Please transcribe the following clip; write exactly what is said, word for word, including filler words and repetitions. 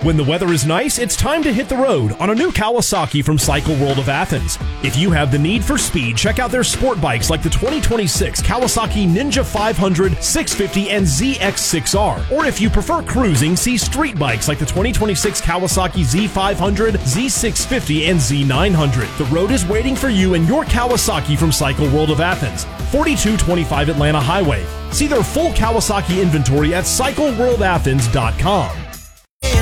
When the weather is nice, it's time to hit the road on a new Kawasaki from Cycle World of Athens. If you have the need for speed, check out their sport bikes like the twenty twenty-six Kawasaki Ninja five hundred, six fifty, and Z X six R. Or if you prefer cruising, see street bikes like the twenty twenty-six Kawasaki Z five hundred, Z six fifty, and Z nine hundred. The road is waiting for you and your Kawasaki from Cycle World of Athens, forty-two twenty-five Atlanta Highway. See their full Kawasaki inventory at cycle world athens dot com.